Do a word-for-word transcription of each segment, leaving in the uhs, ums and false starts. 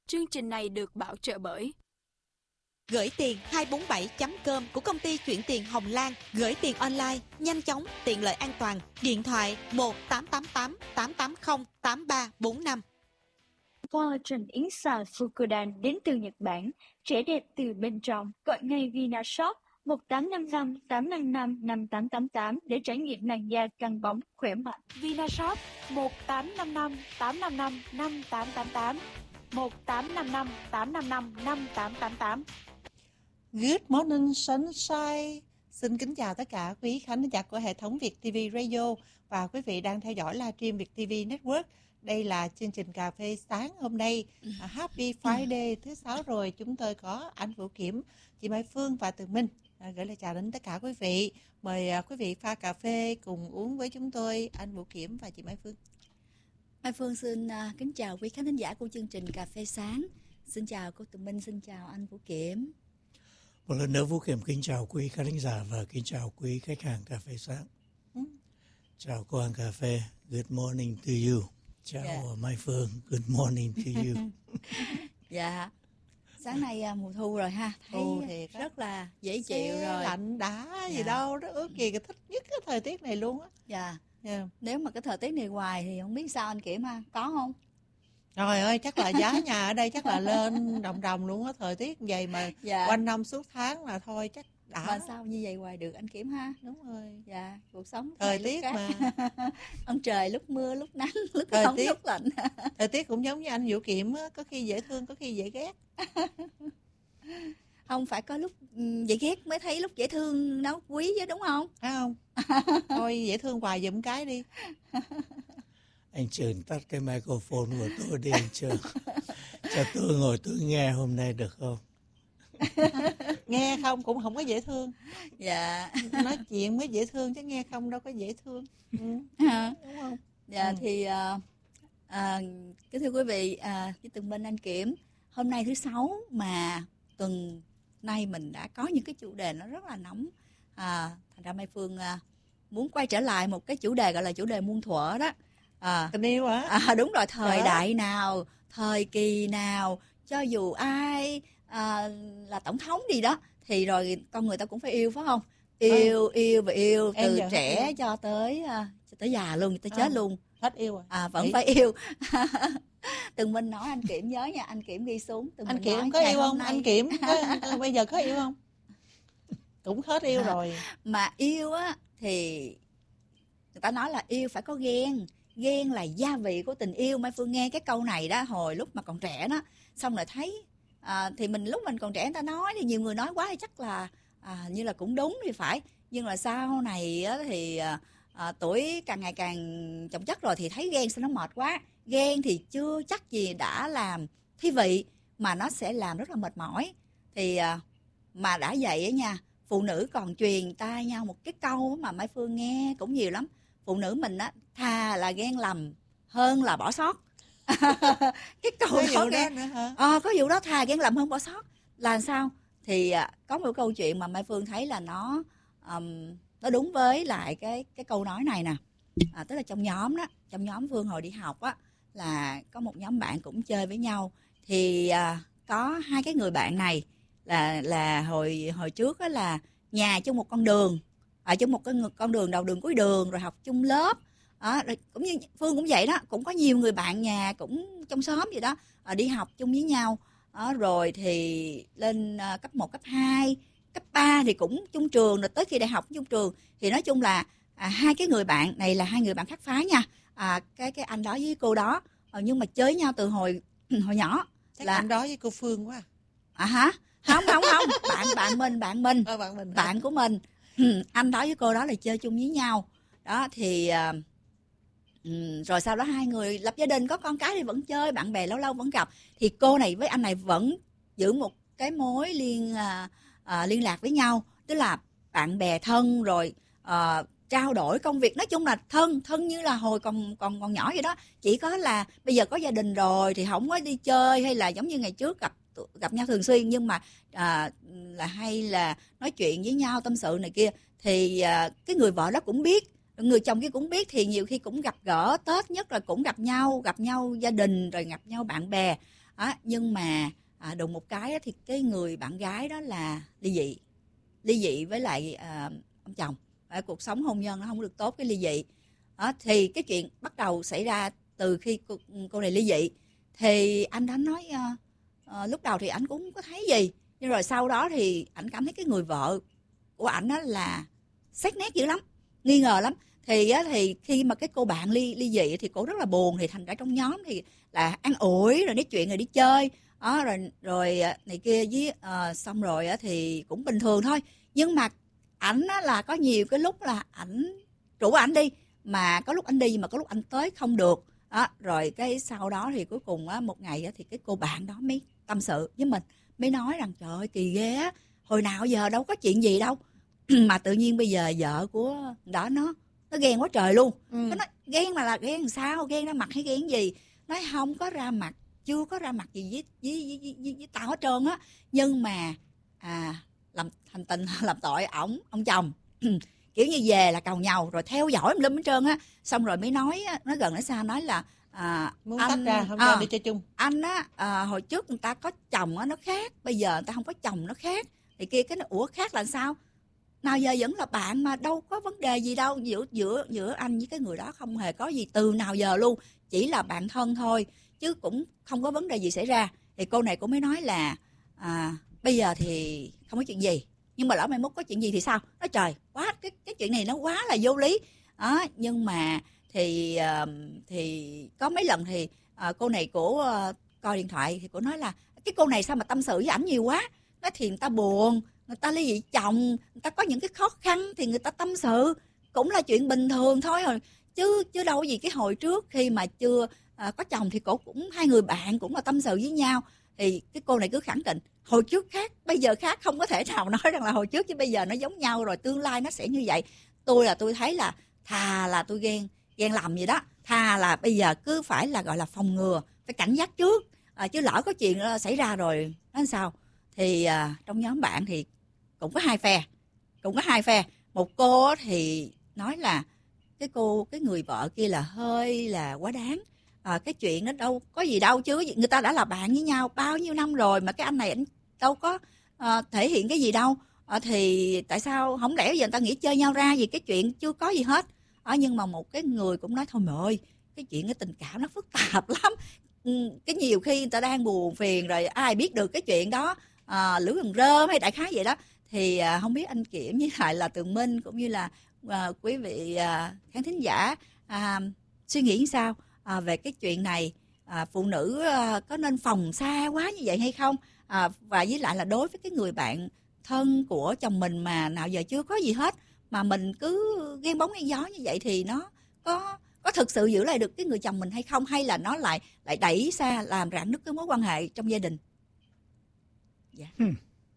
Chương trình này được bảo trợ bởi Gửi tiền hai bốn bảy chấm com của công ty chuyển tiền Hồng Lan. Gửi tiền online, nhanh chóng, tiện lợi, an toàn. Điện thoại một tám tám tám tám tám không tám ba bốn năm. Collagen Inside Fukudan đến từ Nhật Bản, trẻ đẹp từ bên trong. Gọi ngay Vinashop một tám năm năm tám năm năm năm tám tám tám để trải nghiệm làn da căng bóng, khỏe mạnh. Vinashop một tám năm năm tám năm năm năm tám tám tám, một tám năm năm tám năm năm năm tám tám tám. Good morning sunshine. Xin kính chào tất cả quý khán giả của hệ thống Việt ti vi Radio và quý vị đang theo dõi livestream Việt ti vi Network. Đây là chương trình cà phê sáng hôm nay. Happy Friday thứ sáu rồi. Chúng tôi có anh Vũ Kiểm, chị Mai Phương và Tường Minh à, gửi lời chào đến tất cả quý vị. Mời à, quý vị pha cà phê cùng uống với chúng tôi, anh Vũ Kiểm và chị Mai Phương. Mai Phương xin uh, kính chào quý khán thính giả của chương trình cà phê sáng. Xin chào cô Tường Minh, xin chào anh Vũ Kiểm. Một lần nữa Vũ Kiểm kính chào quý khán thính giả và kính chào quý khách hàng cà phê sáng. Ừ. Chào cô hàng cà phê, good morning to you. Chào yeah. Mai Phương, good morning to you. Dạ, sáng nay uh, mùa thu rồi ha, thấy Thu thiệt rất là dễ chịu Xe rồi. lạnh đã gì Dạ. đâu, rất ước gì cái thích nhất cái thời tiết này luôn á. Dạ, Yeah. nếu mà cái thời tiết này hoài thì không biết sao anh Kiểm ha, có không? Trời ơi, chắc là giá nhà ở đây chắc là lên đồng đồng luôn á, thời tiết vậy mà Dạ. quanh năm suốt tháng là thôi chắc đã. Mà sao như vậy hoài được anh Kiểm ha? Đúng rồi. Dạ, cuộc sống Thời này tiết lúc mà. khác. Ông trời lúc mưa, lúc nắng, lúc Thời nóng, tiết. lúc lạnh. Thời tiết cũng giống như anh Vũ Kiểm á, có khi dễ thương, có khi dễ ghét. Không phải có lúc um, dễ ghét mới thấy lúc dễ thương nó quý chứ đúng không? Phải không? Thôi dễ thương hoài giùm cái đi. Anh Trường tắt cái microphone của tôi đi anh Trường. Cho tôi ngồi tôi nghe hôm nay được không? Nghe không cũng không có dễ thương. Dạ. Nói chuyện mới dễ thương chứ nghe không đâu có dễ thương. Ừ. Đúng không? Dạ Ừ. thì uh, uh, kính thưa quý vị, uh, với Tường Minh, anh Kiểm, hôm nay thứ sáu mà tuần nay mình đã có những cái chủ đề nó rất là nóng. À, thành ra Mai Phương uh, muốn quay trở lại một cái chủ đề gọi là chủ đề muôn thuở đó. À, Tình yêu hả? à, đúng rồi, thời Đó. đại nào, thời kỳ nào, cho dù ai à, là tổng thống gì đó thì rồi con người ta cũng phải yêu, phải không? Yêu, ừ. yêu và yêu Em từ giờ hết trẻ yêu. cho tới uh, cho tới già luôn, tới À. chết luôn. Hết yêu rồi. À, vẫn Nghĩ- phải yêu. Tường Minh nói anh Kiểm nhớ nha, anh Kiểm ghi xuống. Tường Anh Minh Kiểm nói có ngày yêu hôm không? nay- Anh Kiểm có, bây giờ có yêu không? Cũng hết yêu À. rồi. Mà yêu á thì người ta nói là yêu phải có ghen. Ghen là gia vị của tình yêu. Mai Phương nghe cái câu này đó hồi lúc mà còn trẻ đó, xong rồi thấy à, thì mình lúc mình còn trẻ người ta nói thì nhiều người nói quá thì chắc là à, như là cũng đúng thì phải, nhưng mà sau này á, thì à, à, tuổi càng ngày càng chồng chất rồi thì thấy ghen sao nó mệt quá. Ghen thì chưa chắc gì đã làm thi vị mà nó sẽ làm rất là mệt mỏi. Thì à, mà đã vậy á nha, phụ nữ còn truyền tai nhau một cái câu mà Mai Phương nghe cũng nhiều lắm. Phụ nữ mình á, thà là ghen lầm hơn là bỏ sót. Cái câu Có đó vụ nghe đó nữa hả? ờ có vụ đó, thà ghen lầm hơn bỏ sót là sao? Thì à, có một câu chuyện mà Mai Phương thấy là nó um, nó đúng với lại cái cái câu nói này nè. À, tức là trong nhóm đó, trong nhóm Phương hồi đi học á, là có một nhóm bạn cũng chơi với nhau. Thì à, có hai cái người bạn này là là hồi hồi trước á là nhà chung một con đường, ở chung một cái con đường đầu đường cuối đường, rồi học chung lớp. Đó, rồi cũng như Phương cũng vậy đó, cũng có nhiều người bạn nhà cũng trong xóm vậy đó, à, đi học chung với nhau. Đó, rồi thì lên à, cấp một, cấp hai, cấp ba thì cũng chung trường, rồi tới khi đại học cũng chung trường. Thì nói chung là à, hai cái người bạn này là hai người bạn khác phái nha. À, cái cái anh đó với cô đó, à, nhưng mà chơi với nhau từ hồi hồi nhỏ. Chắc Là anh đó với cô Phương quá. à hả? Không không không, bạn bạn mình, bạn mình. Ờ, bạn mình hả? Bạn của mình. Anh đó với cô đó là chơi chung với nhau. Đó thì à, ừm, rồi sau đó hai người lập gia đình, có con cái thì vẫn chơi, bạn bè lâu lâu vẫn gặp. Thì cô này với anh này vẫn giữ một cái mối liên à, à, liên lạc với nhau, tức là bạn bè thân, rồi à, trao đổi công việc, nói chung là thân thân như là hồi còn còn còn nhỏ vậy đó. Chỉ có là bây giờ có gia đình rồi thì không có đi chơi hay là giống như ngày trước gặp gặp nhau thường xuyên, nhưng mà à, là hay là nói chuyện với nhau, tâm sự này kia. Thì à, cái người vợ đó cũng biết, người chồng kia cũng biết, thì nhiều khi cũng gặp gỡ Tết nhất là cũng gặp nhau, gặp nhau gia đình rồi gặp nhau bạn bè. À, nhưng mà à, đùng một cái thì cái người bạn gái đó là ly dị, ly dị với lại à, ông chồng. À, cuộc sống hôn nhân nó không được tốt, cái ly dị. À, thì cái chuyện bắt đầu xảy ra từ khi cô, cô này ly dị. Thì anh đã nói à, à, lúc đầu thì anh cũng không có thấy gì, nhưng rồi sau đó thì anh cảm thấy cái người vợ của ảnh đó là xét nét dữ lắm, nghi ngờ lắm. Thì á, thì khi mà cái cô bạn ly ly dị thì cô rất là buồn, thì thành ra trong nhóm thì là ăn ủi rồi nói chuyện rồi đi chơi đó, rồi rồi này kia với uh, xong rồi á, thì cũng bình thường thôi. Nhưng mà ảnh á, là có nhiều cái lúc là ảnh rủ ảnh đi, mà có lúc anh đi mà có lúc anh tới không được đó. Rồi cái sau đó thì cuối cùng á, một ngày á, thì cái cô bạn đó mới tâm sự với mình, mới nói rằng trời ơi kỳ ghê á, hồi nào giờ đâu có chuyện gì đâu mà tự nhiên bây giờ vợ của đó nó nó ghen quá trời luôn. Ừ. Nó nói ghen mà là ghen làm sao, ghen ra mặt hay ghen gì? Nói không có ra mặt, chưa có ra mặt gì với với với, với, với, với tao hết trơn á. Nhưng mà à, làm thành tình làm tội ổng ông chồng kiểu như về là càu nhau rồi theo dõi lum hết trơn á. Xong rồi mới nói nó gần nó xa nói là à, muốn anh, tách ra không à, cho đi chơi chung. Anh á à, hồi trước người ta có chồng á nó khác, bây giờ người ta không có chồng nó khác. Thì kia cái nó ủa khác là sao? Nào giờ vẫn là bạn mà đâu có vấn đề gì đâu, giữa giữa giữa anh với cái người đó không hề có gì từ nào giờ luôn, chỉ là bạn thân thôi chứ cũng không có vấn đề gì xảy ra. Thì cô này cũng mới nói là à, bây giờ thì không có chuyện gì, nhưng mà lỡ mai mốt có chuyện gì thì sao? Nói trời, quá cái cái chuyện này nó quá là vô lý. Đó, nhưng mà thì uh, thì có mấy lần thì uh, cô này của uh, coi điện thoại thì cô nói là cái cô này sao mà tâm sự với ảnh nhiều quá. Nói thì người ta buồn, người ta ly dị chồng, người ta có những cái khó khăn thì người ta tâm sự, cũng là chuyện bình thường thôi rồi. Chứ chứ đâu có gì. Cái hồi trước khi mà chưa à, có chồng thì cổ cũng hai người bạn cũng là tâm sự với nhau. Thì cái cô này cứ khẳng định hồi trước khác, bây giờ khác, không có thể nào nói rằng là hồi trước chứ bây giờ nó giống nhau rồi, tương lai nó sẽ như vậy. Tôi là tôi thấy là thà là tôi ghen ghen lầm vậy đó, thà là bây giờ cứ phải là gọi là phòng ngừa, phải cảnh giác trước, à, chứ lỡ có chuyện xảy ra rồi nó làm sao. Thì à, trong nhóm bạn thì cũng có hai phe, cũng có hai phe. Một cô thì nói là cái cô cái người vợ kia là hơi là quá đáng, à, cái chuyện nó đâu có gì đâu chứ, người ta đã là bạn với nhau bao nhiêu năm rồi mà cái anh này anh đâu có à, thể hiện cái gì đâu, à, thì tại sao không lẽ giờ người ta nghĩ chơi nhau ra vì cái chuyện chưa có gì hết. À, nhưng mà một cái người cũng nói thôi mẹ ơi, cái chuyện cái tình cảm nó phức tạp lắm, ừ, cái nhiều khi người ta đang buồn phiền rồi ai biết được cái chuyện đó à, lửa gần rơm hay đại khái vậy đó. Thì à, không biết anh Kiểm với lại là Tường Minh cũng như là à, quý vị à, khán thính giả à, suy nghĩ sao à, về cái chuyện này, à, phụ nữ à, có nên phòng xa quá như vậy hay không, à, và với lại là đối với cái người bạn thân của chồng mình mà nào giờ chưa có gì hết mà mình cứ ghen bóng ghen gió như vậy thì nó có có thực sự giữ lại được cái người chồng mình hay không, hay là nó lại lại đẩy xa làm rạn nứt cái mối quan hệ trong gia đình. Dạ. Hmm.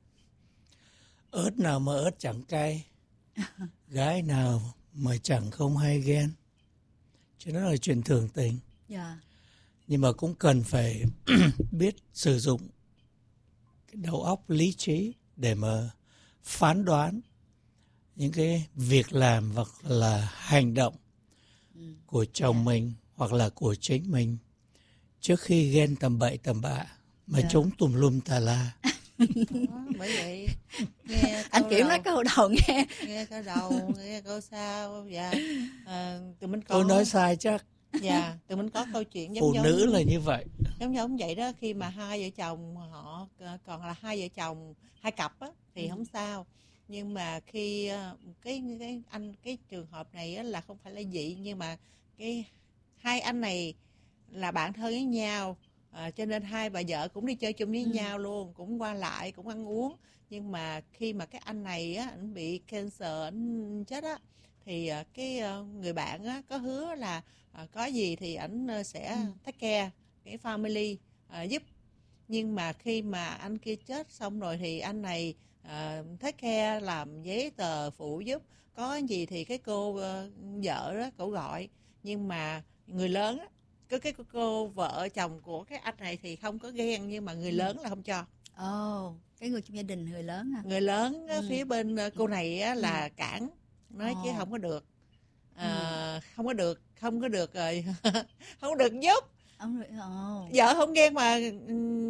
Ớt nào mà ớt chẳng cay, gái nào mà chẳng không hay ghen, chứ nó là chuyện thường tình. Yeah. Nhưng mà cũng cần phải biết sử dụng cái đầu óc lý trí để mà phán đoán những cái việc làm hoặc là hành động ừ. của chồng yeah. mình hoặc là của chính mình trước khi ghen tầm bậy tầm bạ mà yeah. chúng tùm lum tà la. Đó, bởi vậy nghe anh Kiểm đầu, nói câu đầu nghe nghe câu đầu nghe câu sau. Dạ à, tụi mình có tôi nói sai chắc. Dạ tụi mình có câu chuyện giống phụ giống nữ là như vậy, giống giống vậy đó. Khi mà hai vợ chồng họ còn là hai vợ chồng hai cặp á thì ừ. không sao, nhưng mà khi cái cái anh cái trường hợp này á, là không phải là dị, nhưng mà cái hai anh này là bạn thân với nhau. À, cho nên hai bà vợ cũng đi chơi chung với ừ. nhau luôn, cũng qua lại, cũng ăn uống. Nhưng mà khi mà cái anh này á, anh bị cancer, anh chết á, thì cái người bạn á, có hứa là à, có gì thì ảnh sẽ ừ. take care cái family, à, giúp. Nhưng mà khi mà anh kia chết xong rồi thì anh này à, take care, làm giấy tờ phụ giúp, có gì thì cái cô uh, vợ đó cổ gọi. Nhưng mà người lớn á, cái cái cô vợ chồng của cái anh này thì không có ghen, nhưng mà người lớn là không cho. Ồ, oh, cái người trong gia đình người lớn à? Người lớn ừ. phía bên cô này á, là ừ. cản, nói oh. chứ không có được, à, ừ. không có được, không có được rồi, không có được giúp. Oh. Vợ không ghen mà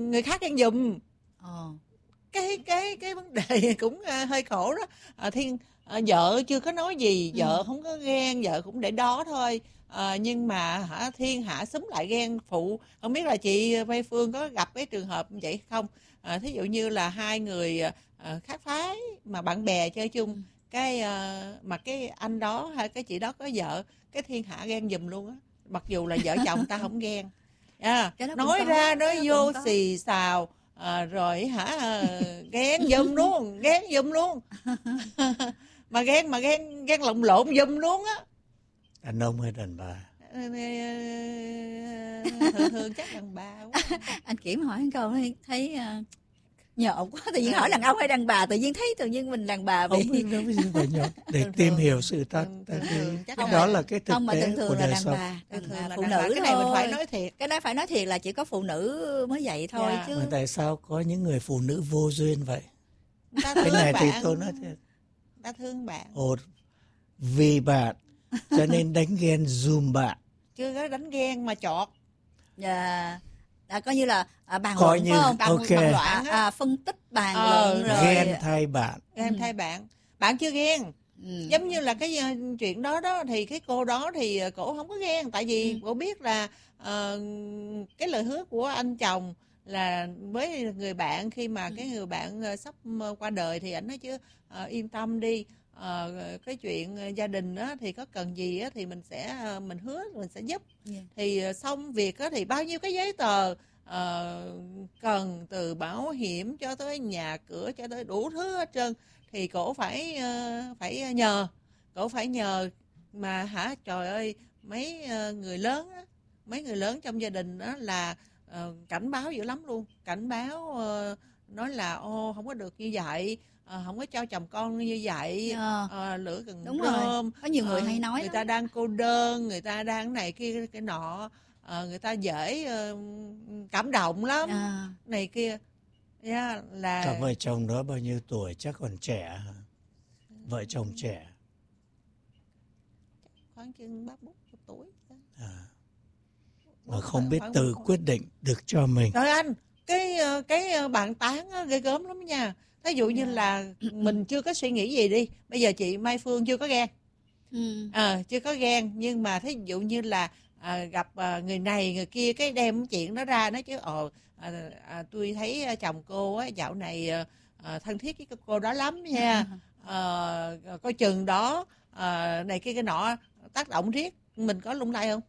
người khác ghen giùm. Ờ. cái cái cái vấn đề cũng uh, hơi khổ đó. À, Thiên uh, vợ chưa có nói gì, vợ ừ. không có ghen, vợ cũng để đó thôi. À, nhưng mà hả Thiên hạ xúm lại ghen phụ. Không biết là chị Mai Phương có gặp cái trường hợp như vậy không? À, thí dụ như là hai người uh, khác phái mà bạn bè chơi chung, ừ. cái uh, mà cái anh đó hay cái chị đó có vợ, cái Thiên hạ ghen giùm luôn á, mặc dù là vợ chồng ta không ghen. À, nói ra nói vô xì xào. À, rồi hả à, ghen giùm luôn, ghen giùm luôn. Mà ghen mà ghen ghen lộn lộn giùm luôn á. Đàn ông hay đàn bà? Thường thường chắc đàn bà quá. Anh Kiểm hỏi một câu thấy uh, nhộn quá, tự nhiên hỏi đàn ông hay đàn bà, tự nhiên thấy tự nhiên mình đàn bà bị. Không biết gì phải nhộn để thường tìm thường, hiểu sự thật. Tại vì cái đó là cái thực không, tế của đời sống. Thường thường là phụ nữ thôi. Cái này mình phải nói thiệt. Cái này phải nói thiệt là chỉ có phụ nữ mới vậy thôi yeah. chứ. Mà tại sao có những người phụ nữ vô duyên vậy? Cái này bạn, thì tôi nói thiệt. Ta thương bạn. Ồ, vì bạn cho nên đánh ghen dùm bạn. Chưa có đánh ghen mà chọt. Dạ. À, coi như là à, bàn coi luận như, phải không? Bàn, okay. bàn luận à, phân tích bàn ờ, luận rồi. Ghen thay bạn. Ghen ừ. thay bạn. Bạn chưa ghen. Ừ. Giống như là cái uh, chuyện đó đó thì cái cô đó thì uh, cổ không có ghen, tại vì ừ. cổ biết là uh, cái lời hứa của anh chồng là với người bạn khi mà ừ. cái người bạn uh, sắp uh, qua đời thì ảnh nói chứ uh, yên tâm đi. Ờ, cái chuyện gia đình á, thì có cần gì á, thì mình sẽ mình hứa mình sẽ giúp. Yeah. Thì xong việc á, thì bao nhiêu cái giấy tờ uh, cần từ bảo hiểm cho tới nhà cửa cho tới đủ thứ hết trơn thì cổ phải uh, phải nhờ cổ phải nhờ mà hả trời ơi mấy uh, người lớn á, mấy người lớn trong gia đình đó là uh, cảnh báo dữ lắm luôn, cảnh báo uh, nói là ô không có được như vậy. À, không có cho chồng con như vậy. À, à, lửa gần đúng rơm. Rồi. Có nhiều người à, hay nói người lắm. ta đang cô đơn, người ta đang này kia cái nọ, à, người ta dễ uh, cảm động lắm à. Này kia yeah, là cả vợ chồng đó bao nhiêu tuổi, chắc còn trẻ hả? Vợ chồng trẻ khoảng chừng ba bốn tuổi à. Mà không biết tự quyết định được cho mình. Trời anh, cái cái bạn tán ghê gớm lắm nha. Ví dụ như là mình chưa có suy nghĩ gì đi, bây giờ chị Mai Phương chưa có ghen, ừ. à, chưa có ghen, nhưng mà thí dụ như là à, gặp à, người này người kia cái đem chuyện đó ra nói chứ ồ à, à, tôi thấy chồng cô á dạo này à, thân thiết với cô đó lắm nha, à, coi chừng đó à, này kia cái nọ tác động riết, mình có lung lay không?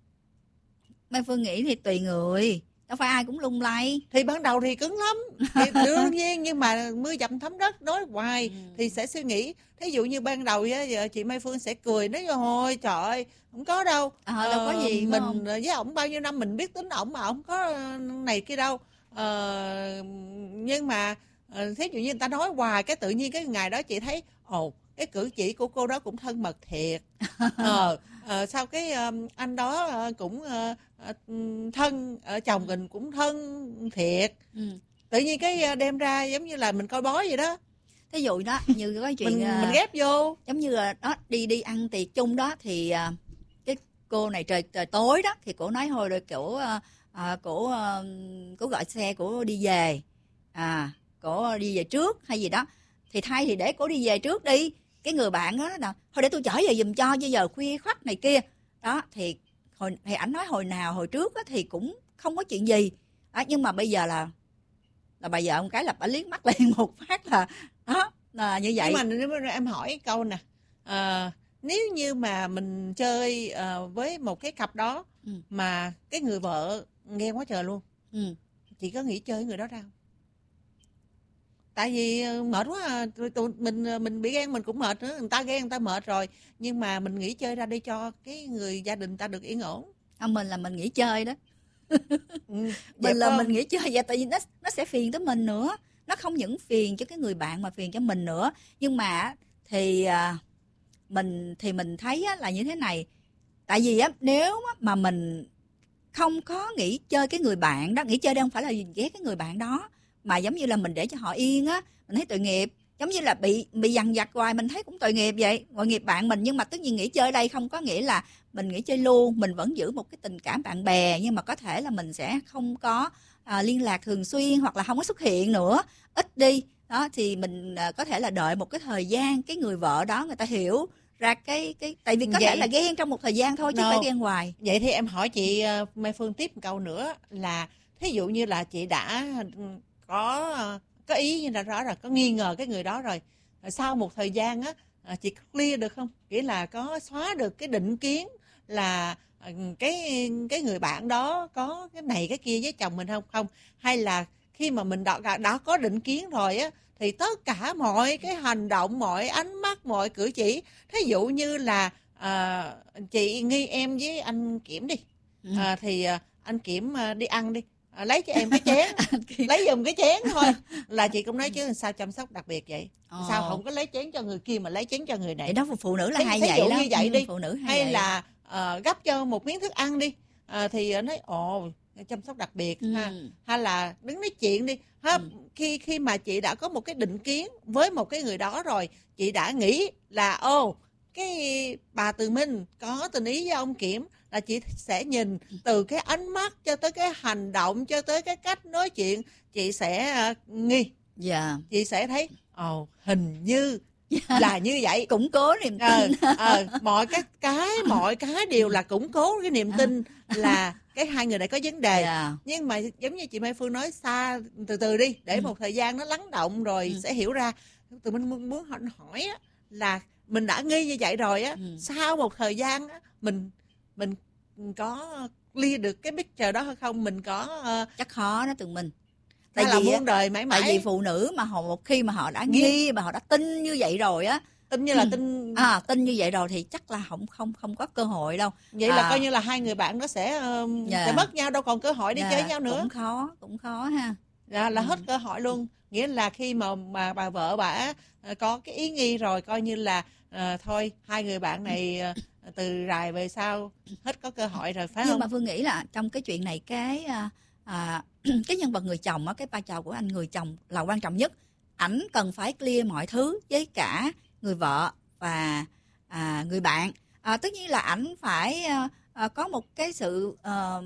Mai Phương nghĩ thì tùy người. Đâu phải ai cũng lung lay. Thì ban đầu thì cứng lắm thì đương nhiên, nhưng mà mưa dầm thấm đất nói hoài ừ. thì sẽ suy nghĩ. Thí dụ như ban đầu giờ chị Mai Phương sẽ cười nói thôi trời ơi không có đâu, à, đâu có gì mình không? Với ổng bao nhiêu năm mình biết tính ổng mà ổng có này kia đâu. À, nhưng mà thí dụ như người ta nói hoài cái tự nhiên cái ngày đó chị thấy ồ cái cử chỉ của cô đó cũng thân mật thiệt. Ờ, à, sao cái um, anh đó uh, cũng uh, uh, thân, uh, chồng mình cũng thân thiệt. Ừ. Tự nhiên cái uh, đem ra giống như là mình coi bói vậy đó. Thí dụ đó như cái chuyện mình, uh, mình ghép vô giống như là đó đi đi ăn tiệc chung đó thì uh, cái cô này trời trời tối đó thì cổ nói thôi rồi kiểu uh, uh, cổ uh, cổ gọi xe cổ đi về, à cổ đi về trước hay gì đó thì thay thì để cổ đi về trước đi. Cái người bạn đó là thôi để tôi chở về giùm cho, bây giờ khuya khoắt này kia đó thì hồi thì ảnh nói hồi nào hồi trước đó thì cũng không có chuyện gì đó, nhưng mà bây giờ là là bà vợ một cái là bà liếc mắt lên một phát là đó là như vậy. Nhưng mà em hỏi câu nè, à, nếu như mà mình chơi à, với một cái cặp đó ừ. mà cái người vợ ghen quá trời luôn, ừ. chị có nghĩ chơi với người đó ra không? Tại vì mệt quá à. tụi, tụi mình mình bị ghen mình cũng mệt nữa, người ta ghen người ta mệt rồi, nhưng mà mình nghỉ chơi ra đi cho cái người gia đình ta được yên ổn. À, mình là mình nghỉ chơi đó. ừ, mình là không? Mình nghỉ chơi vậy tại vì nó nó sẽ phiền tới mình nữa, nó không những phiền cho cái người bạn mà phiền cho mình nữa. Nhưng mà thì à, mình thì mình thấy á, là như thế này, tại vì á, nếu mà mình không có nghỉ chơi cái người bạn đó, nghỉ chơi đây không phải là ghét cái người bạn đó, mà giống như là mình để cho họ yên á, mình thấy tội nghiệp, giống như là bị bị dằn vặt hoài mình thấy cũng tội nghiệp vậy, tội nghiệp bạn mình. Nhưng mà tất nhiên nghỉ chơi đây không có nghĩa là mình nghỉ chơi luôn, mình vẫn giữ một cái tình cảm bạn bè, nhưng mà có thể là mình sẽ không có à, liên lạc thường xuyên, hoặc là không có xuất hiện nữa, ít đi. Đó thì mình à, có thể là đợi một cái thời gian, cái người vợ đó người ta hiểu ra cái cái tại vì có Vậy- thể là ghen trong một thời gian thôi chứ No. không phải ghen hoài. Vậy thì em hỏi chị ờ, Mai Phương tiếp một câu nữa là thí dụ như là chị đã có ờ, có ý như là rõ rồi, có nghi ngờ cái người đó rồi, Rồi sau một thời gian á ờ, chị clear được không? Nghĩa là có xóa được cái định kiến là ờ, cái cái người bạn đó có cái này cái kia với chồng mình không không? Hay là khi mà mình đã, đã có định kiến rồi á thì tất cả mọi cái hành động, mọi ánh mắt, mọi cử chỉ, thí dụ như là à, chị nghi em với anh Kiểm đi, Ừ. à, thì à, anh Kiểm à, đi ăn đi, à, lấy cho em cái chén, lấy giùm cái chén thôi, là chị cũng nói chứ sao chăm sóc đặc biệt vậy, Ờ. sao không có lấy chén cho người kia mà lấy chén cho người này. Vậy đó, phụ- phụ nữ là Thí- hay thí vậy dụ đó. như vậy Ừ, đi. phụ nữ hay, Hay vậy. là à, gấp cho một miếng thức ăn đi, à, thì nói ồ chăm sóc đặc biệt Ừ. ha. Hay là đứng nói chuyện đi ha. Ừ. khi khi mà chị đã có một cái định kiến với một cái người đó rồi, chị đã nghĩ là ô cái bà Từ Minh có tình ý với ông Kiểm, là chị sẽ nhìn từ cái ánh mắt cho tới cái hành động cho tới cái cách nói chuyện, chị sẽ uh, nghi, Dạ. chị sẽ thấy ồ hình như là như vậy. Củng cố niềm ờ, tin. ờ, mọi cái cái mọi cái đều là củng cố cái niềm tin là cái hai người này có vấn đề. Dạ. Nhưng mà giống như chị Mai Phương nói, xa từ từ đi để Ừ. một thời gian nó lắng động rồi Ừ. sẽ hiểu ra. Tụi mình muốn, muốn hỏi, hỏi á, là mình đã nghi như vậy rồi á, Ừ. sau một thời gian á, mình mình có clear được cái picture đó hay không, mình có uh, Chắc khó đó Tường Minh. hay Tại là vì á, muôn đời mãi mãi tại vì phụ nữ mà họ một khi mà họ đã Nghi. nghi, mà họ đã tin như vậy rồi á, tin như là Ừ. tin à, tin như vậy rồi thì chắc là không không không có cơ hội đâu. vậy là à, coi như là hai người bạn nó sẽ uh, Dạ. sẽ mất nhau, đâu còn cơ hội đi dạ, chơi nhau nữa. Cũng khó, cũng khó ha. Là, là Ừ. hết cơ hội luôn. Nghĩa là khi mà mà bà vợ bà ờ, có cái ý nghi rồi, coi như là ờ, thôi hai người bạn này ờ, từ rày về sau hết có cơ hội rồi, phải Nhưng không? mà Phương nghĩ là trong cái chuyện này cái à, à, cái nhân vật người chồng á, cái vai trò của anh người chồng là quan trọng nhất. Ảnh cần phải clear mọi thứ với cả người vợ và à, người bạn. À, tất nhiên là ảnh phải à, à, có một cái sự à,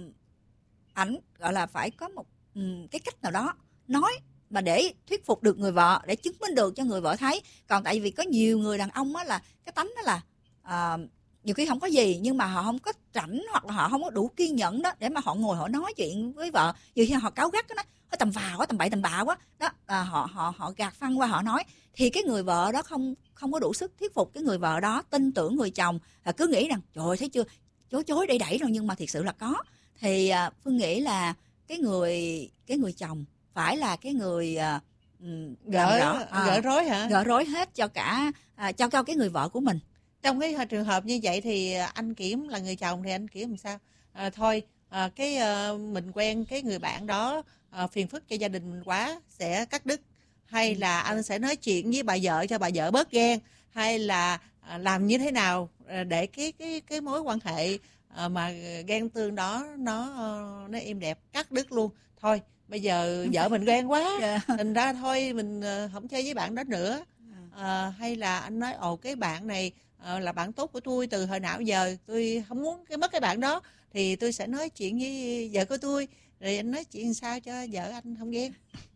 ảnh gọi là phải có một um, cái cách nào đó nói mà để thuyết phục được người vợ, để chứng minh được cho người vợ thấy. Còn tại vì có nhiều người đàn ông á là cái tánh đó là à, nhiều khi không có gì, nhưng mà họ không có rảnh hoặc là họ không có đủ kiên nhẫn đó để mà họ ngồi họ nói chuyện với vợ. Nhiều khi họ cáu gắt đó, nó tầm phào quá, tầm bậy tầm bạ quá đó, à, họ họ họ gạt phăng qua họ nói, thì cái người vợ đó không không có đủ sức thuyết phục cái người vợ đó tin tưởng người chồng, à, cứ nghĩ rằng trời ơi, thấy chưa, chối chối đẩy đẩy rồi, nhưng mà thiệt sự là có. Thì à, Phương nghĩ là cái người cái người chồng phải là cái người à, um, Gỡ rõ, à, gỡ rối hả? gỡ rối hết cho cả à, cho cho cái người vợ của mình. Trong cái trường hợp như vậy thì anh Kiểm là người chồng thì anh Kiểm làm sao? À, thôi à, cái à, mình quen cái người bạn đó à, phiền phức cho gia đình mình quá, sẽ cắt đứt, hay là anh sẽ nói chuyện với bà vợ cho bà vợ bớt ghen, hay là à, làm như thế nào để cái cái cái mối quan hệ à, mà ghen tương đó nó nó êm đẹp, cắt đứt luôn. Thôi bây giờ vợ mình ghen quá, Yeah. thành ra thôi mình không chơi với bạn đó nữa. À, hay là anh nói ồ cái bạn này à, là bạn tốt của tôi từ hồi nào giờ, tôi không muốn cái mất cái bạn đó, thì tôi sẽ nói chuyện với vợ của tôi, rồi anh nói chuyện sao cho vợ anh không ghen.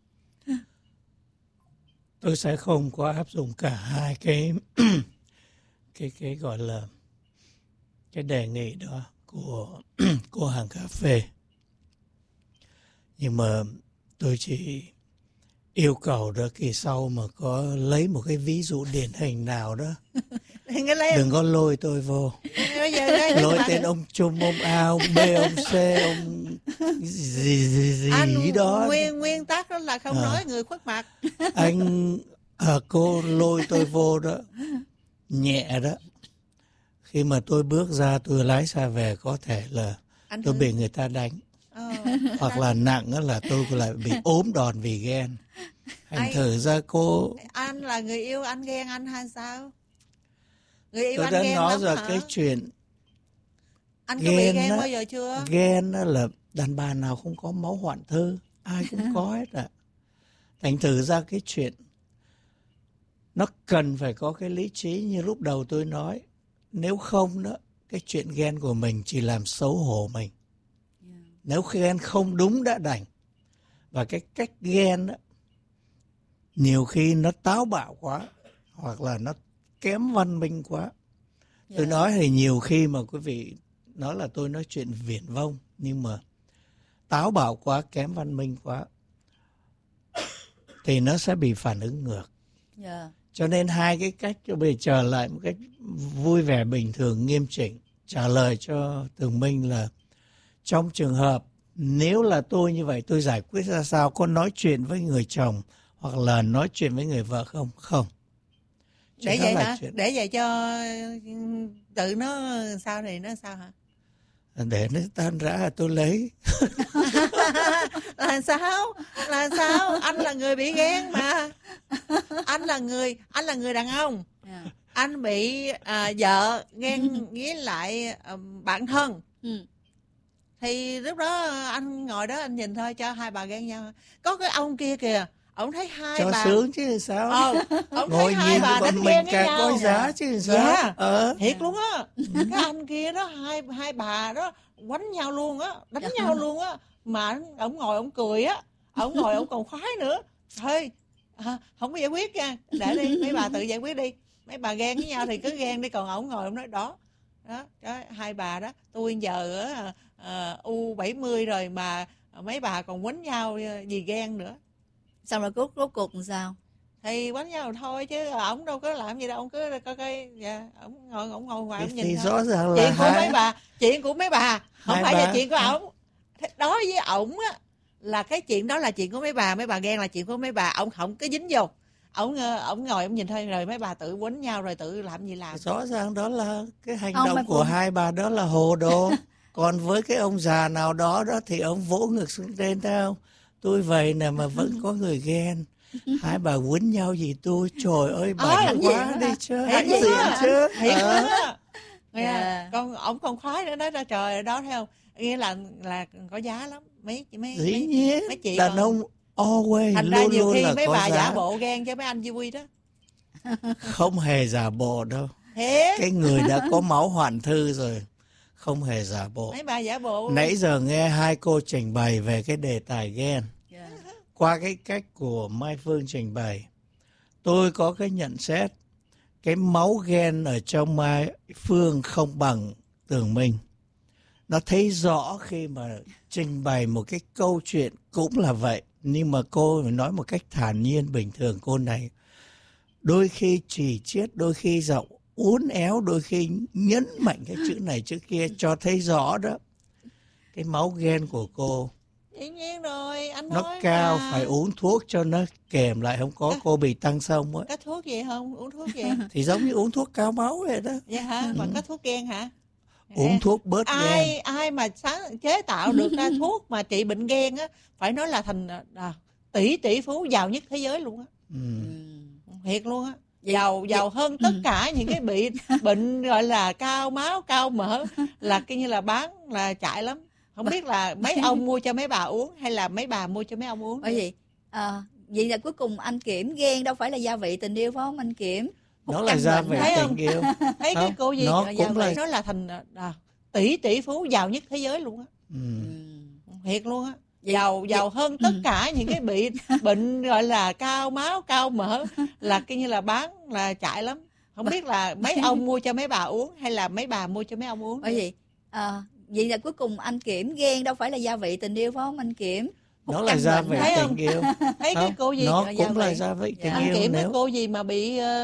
Tôi sẽ không có áp dụng cả hai cái cái cái gọi là cái đề nghị đó của của hàng cà phê, nhưng mà tôi chỉ yêu cầu đó kỳ sau mà có lấy một cái ví dụ điển hình nào đó, đừng có lôi tôi vô. Bây giờ đây, Lôi tên ông Trung, ông A, ông B, ông C, ông gì gì gì anh đó. nguyên nguyên tắc đó là không À. nói người khuất mặt. Anh à, cô lôi tôi vô đó nhẹ đó, khi mà tôi bước ra tôi lái xe về có thể là Anh tôi thử- bị người ta đánh, Ờ, hoặc là nặng đó là tôi lại bị ốm đòn vì ghen. Thành Ai- thử ra cô, anh là người yêu anh ghen anh hay sao? Người yêu tôi anh đã ghen nói lắm rồi hả? cái chuyện Anh có bị ghen ghen á, bao giờ chưa? ghen đó là đàn bà nào không có máu hoạn thư, ai cũng có hết ạ. Thành thử ra cái chuyện nó cần phải có cái lý trí như lúc đầu tôi nói, nếu không đó cái chuyện ghen của mình chỉ làm xấu hổ mình. Nếu ghen không đúng đã đành. Và cái cách ghen đó, nhiều khi nó táo bạo quá, hoặc là nó kém văn minh quá. Yeah. Tôi nói thì nhiều khi mà quý vị nói là tôi nói chuyện viển vông, nhưng mà táo bạo quá, kém văn minh quá, thì nó sẽ bị phản ứng ngược. Yeah. Cho nên hai cái cách cho bây trở lại một cách vui vẻ, bình thường, nghiêm chỉnh. Trả lời cho Tường Minh là trong trường hợp nếu là tôi như vậy, tôi giải quyết ra sao? Có nói chuyện với người chồng hoặc là nói chuyện với người vợ không? Không. Chỉ để vậy hả? Chuyện... Để vậy cho tự nó sao thì nó sao hả? Để nó tan rã tôi lấy. Là sao? Là sao? Anh là người bị ghen mà. Anh là người, anh là người đàn ông. Yeah. Anh bị à, vợ ghen với lại à, bạn thân. Ừ. Thì lúc đó anh ngồi đó anh nhìn thôi, cho hai bà ghen nhau. Có cái ông kia kìa, ông thấy hai cho bà cho sướng chứ sao. Ờ, ông ngồi thấy hai bà đánh mình càng có giá chứ sao. Yeah. Ờ. Thiệt luôn á. Cái anh kia đó, hai hai bà đó quánh nhau luôn á, đánh dạ. nhau luôn á. Mà ông ngồi ông cười á, ông ngồi ông còn khoái nữa. Thôi à, không có giải quyết nha, để đi mấy bà tự giải quyết đi. Mấy bà ghen với nhau thì cứ ghen đi, còn ông ngồi ông nói đó. Đó, đó hai bà đó, tôi giờ á uh, U bảy mươi rồi mà mấy bà còn quánh nhau vì ghen nữa. Xong rồi rốt rốt cuộc làm sao? Thì quánh nhau thôi chứ ổng đâu có làm gì đâu, ông cứ coi coi, dạ, ổng ngồi ổng ngồi ngoài ổng nhìn thì thôi. Rõ ràng là chuyện của hai... mấy bà, chuyện của mấy bà, không hai phải bà... là chuyện của ổng. Đối với ổng á là cái chuyện đó là chuyện của mấy bà, mấy bà ghen là chuyện của mấy bà, ổng không có dính vô. Ổng ổng ngồi ổng nhìn thôi, rồi mấy bà tự quánh nhau rồi tự làm gì làm. Rõ ràng đó là cái hành ông động của Phương... hai bà đó là hồ đồ. Còn với cái ông già nào đó đó thì ông vỗ ngực xuống trên theo. Tôi vậy nè mà vẫn có người ghen. Hai bà quýnh nhau gì tôi, trời ơi bảnh à, quá đi chứ. Hãnh diện chứ. Thiệt à. luôn á. Yeah. Con ông còn khoái nữa đó, ra trời đó thấy không? Nghĩa là là có giá lắm. Mấy mấy Dĩ mấy, nhiên, mấy chị đàn còn... ông always thành ra luôn nhiều luôn khi là mấy có bà giá. giả bộ ghen cho mấy anh vui đó. Không hề giả bộ đâu. Thế? Cái người đã có máu hoạn thư rồi, không hề giả bộ. Mấy bà giả bộ. Nãy giờ nghe hai cô trình bày về cái đề tài ghen. Yeah. Qua cái cách của Mai Phương trình bày, tôi có cái nhận xét cái máu ghen ở trong Mai Phương không bằng Tường Minh. Nó thấy rõ khi mà trình bày một cái câu chuyện cũng là vậy. Nhưng mà cô nói một cách thản nhiên bình thường, cô này đôi khi chỉ chiết, đôi khi giọng uốn éo, đôi khi nhấn mạnh cái chữ này chữ kia, cho thấy rõ đó cái máu ghen của cô. Dĩ nhiên rồi, anh nó nói cao mà. Phải uống thuốc cho nó kèm lại, không có à, cô bị tăng sông á. Có thuốc gì không? Uống thuốc gì? Thì giống như uống thuốc cao máu vậy đó. Dạ hả? Mà ừ. có thuốc ghen hả? Uống thuốc bớt ai, ghen. Ai mà sáng chế tạo được ra thuốc mà trị bệnh ghen á, phải nói là thành à, tỷ tỷ phú giàu nhất thế giới luôn á. Ừ. Thiệt luôn á. Giàu giàu hơn tất cả những cái bị bệnh gọi là cao máu, cao mỡ là cái như là bán là chạy lắm. Không biết là mấy ông mua cho mấy bà uống hay là mấy bà mua cho mấy ông uống. Bởi vì à, vậy là cuối cùng anh Kiểm ghen đâu phải là gia vị tình yêu phải không anh Kiểm? Nó là gia vị tình yêu. Thấy cái cô gì nó cũng là nó là thành à, tỷ tỷ phú giàu nhất thế giới luôn á. Ừ. Thiệt luôn á. Giàu giàu hơn tất cả những cái bị bệnh gọi là cao máu, cao mỡ là cái như là bán là chạy lắm. Không biết là mấy ông mua cho mấy bà uống hay là mấy bà mua cho mấy ông uống. Bởi vì à, vậy là cuối cùng anh Kiểm ghen đâu phải là gia vị tình yêu phải không anh Kiểm? Nó là gia vị tình yêu. Thấy cái cô gì nó cũng là gia vị tình anh yêu. Kiểm nếu... cái cô gì mà bị